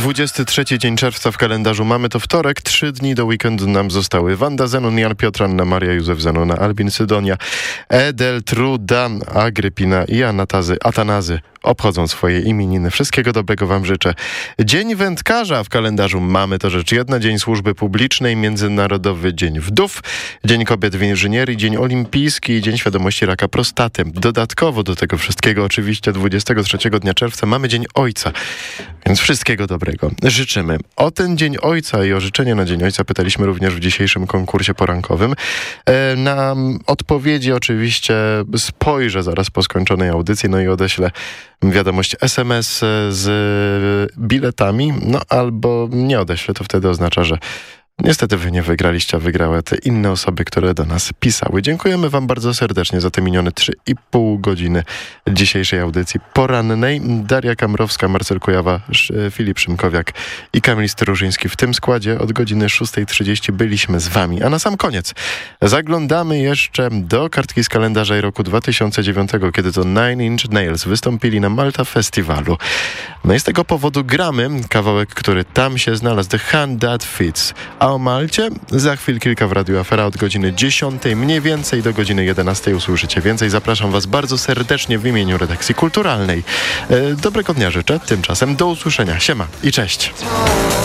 23 dzień czerwca w kalendarzu mamy, to wtorek, 3 dni do weekendu nam zostały. Wanda Zenon, Jan Piotr, Anna Maria, Józef Zenona, Albin Sydonia, Edel, Trudan, Agrypina i Atanazy obchodzą swoje imieniny. Wszystkiego dobrego wam życzę. Dzień wędkarza w kalendarzu mamy, to rzecz jedna. Dzień służby publicznej, Międzynarodowy Dzień Wdów, Dzień Kobiet w Inżynierii, Dzień Olimpijski i Dzień Świadomości Raka Prostaty. Dodatkowo do tego wszystkiego oczywiście 23 dnia czerwca mamy Dzień Ojca, więc wszystkiego dobrego życzymy. O ten Dzień Ojca i o życzenie na Dzień Ojca pytaliśmy również w dzisiejszym konkursie porankowym. Na odpowiedzi oczywiście spojrzę zaraz po skończonej audycji, no i odeślę wiadomość SMS z biletami, no albo nie odeślę, to wtedy oznacza, że niestety wy nie wygraliście, a wygrały te inne osoby, które do nas pisały. Dziękujemy wam bardzo serdecznie za te minione 3,5 godziny dzisiejszej audycji porannej. Daria Kamrowska, Marcel Kujawa, Filip Szymkowiak i Kamil Stróżyński. W tym składzie od godziny 6:30 byliśmy z wami. A na sam koniec zaglądamy jeszcze do kartki z kalendarza i roku 2009, kiedy to Nine Inch Nails wystąpili na Malta Festiwalu. No i z tego powodu gramy kawałek, który tam się znalazł, The Hand That Fits. A o Malcie za chwil kilka w Radiu Afera od godziny 10 mniej więcej do godziny 11 usłyszycie więcej. Zapraszam was bardzo serdecznie w imieniu redakcji kulturalnej. Dobrego dnia życzę, tymczasem do usłyszenia. Siema i cześć.